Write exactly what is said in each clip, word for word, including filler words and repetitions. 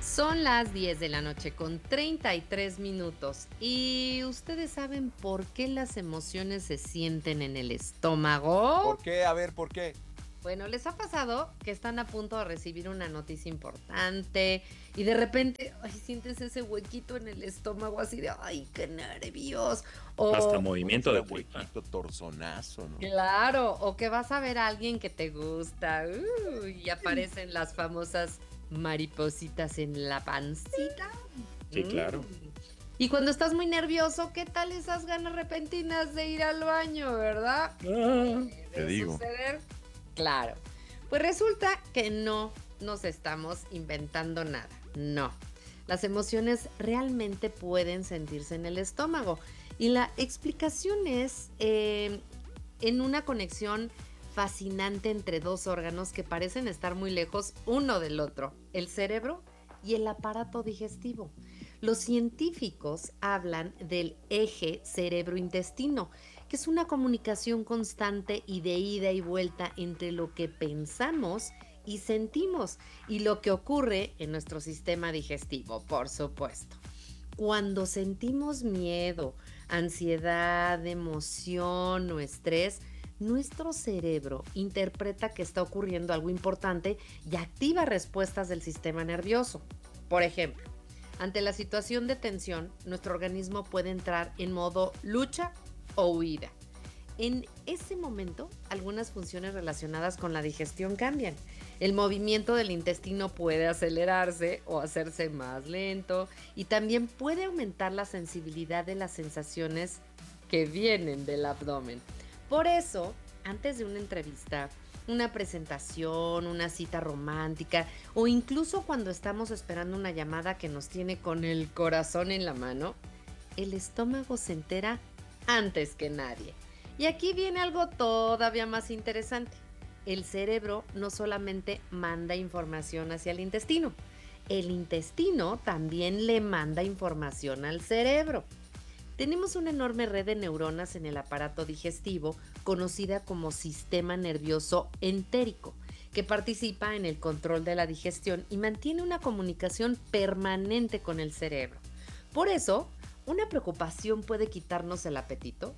Son las diez de la noche con treinta y tres minutos. ¿Y ustedes saben por qué las emociones se sienten en el estómago? ¿Por qué? A ver, ¿por qué? Bueno, ¿les ha pasado que están a punto de recibir una noticia importante y de repente, ay, sientes ese huequito en el estómago así de, ay, qué nervios? Hasta O, Como movimiento fuera de tripa. huequito, torzonazo, ¿no? claro, o que vas a ver a alguien que te gusta, uh, y aparecen las famosas maripositas en la pancita. Sí, claro. Mm. Y cuando estás muy nervioso, ¿qué tal esas ganas repentinas de ir al baño, verdad? Ah, ¿Puede Te digo. suceder? Claro. Pues resulta que no nos estamos inventando nada. No. Las emociones realmente pueden sentirse en el estómago. Y la explicación es eh, en una conexión fascinante entre dos órganos que parecen estar muy lejos uno del otro, el cerebro y el aparato digestivo. Los científicos hablan del eje cerebro-intestino, que es una comunicación constante y de ida y vuelta entre lo que pensamos y sentimos y lo que ocurre en nuestro sistema digestivo, por supuesto. Cuando sentimos miedo, ansiedad, emoción o estrés, nuestro cerebro interpreta que está ocurriendo algo importante y activa respuestas del sistema nervioso. Por ejemplo, ante la situación de tensión, nuestro organismo puede entrar en modo lucha o huida. En ese momento, algunas funciones relacionadas con la digestión cambian. El movimiento del intestino puede acelerarse o hacerse más lento y también puede aumentar la sensibilidad de las sensaciones que vienen del abdomen. Por eso, antes de una entrevista, una presentación, una cita romántica o incluso cuando estamos esperando una llamada que nos tiene con el corazón en la mano, el estómago se entera antes que nadie. Y aquí viene algo todavía más interesante. El cerebro no solamente manda información hacia el intestino, el intestino también le manda información al cerebro. Tenemos una enorme red de neuronas en el aparato digestivo, conocida como sistema nervioso entérico, que participa en el control de la digestión y mantiene una comunicación permanente con el cerebro. Por eso, una preocupación puede quitarnos el apetito,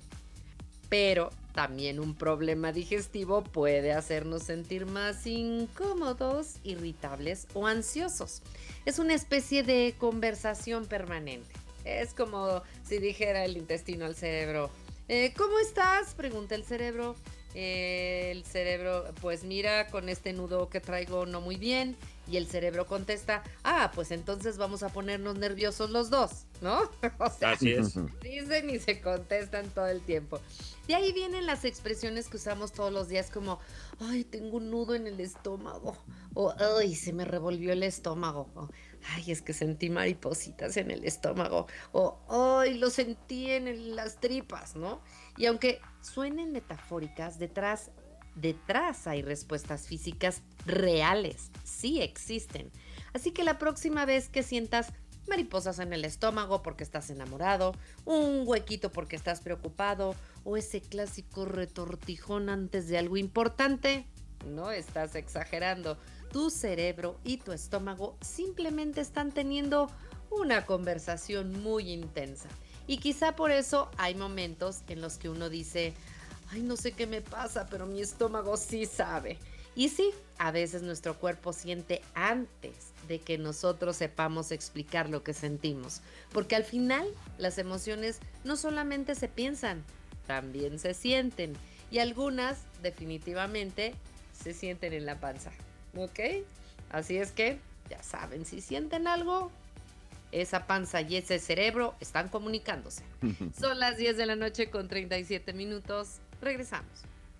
pero también un problema digestivo puede hacernos sentir más incómodos, irritables o ansiosos. Es una especie de conversación permanente. Es como si dijera el intestino al cerebro, eh, ¿cómo estás? Pregunta el cerebro. Eh, el cerebro, pues mira, con este nudo que traigo no muy bien. Y el cerebro contesta, ah, pues entonces vamos a ponernos nerviosos los dos, ¿no? O sea, así es. dicen y se contestan todo el tiempo. De ahí vienen las expresiones que usamos todos los días como, ay, tengo un nudo en el estómago, o ay, se me revolvió el estómago, o ay, es que sentí maripositas en el estómago, o ay, lo sentí en el- las tripas, ¿no? Y aunque suenen metafóricas, detrás, detrás hay respuestas físicas reales, sí existen. Así que la próxima vez que sientas mariposas en el estómago porque estás enamorado, un huequito porque estás preocupado o ese clásico retortijón antes de algo importante, no estás exagerando. Tu cerebro y tu estómago simplemente están teniendo una conversación muy intensa. Y quizá por eso hay momentos en los que uno dice, ay, no sé qué me pasa, pero mi estómago sí sabe. Y sí, a veces nuestro cuerpo siente antes de que nosotros sepamos explicar lo que sentimos, porque al final las emociones no solamente se piensan, también se sienten, y algunas definitivamente se sienten en la panza, ¿ok? Así es que, ya saben, si sienten algo, esa panza y ese cerebro están comunicándose. Son las diez de la noche con treinta y siete minutos, regresamos.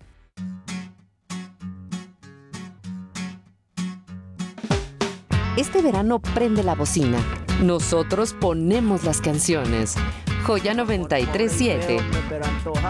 Este verano prende la bocina. Nosotros ponemos las canciones. Joya noventa y tres punto siete. Pero antoja.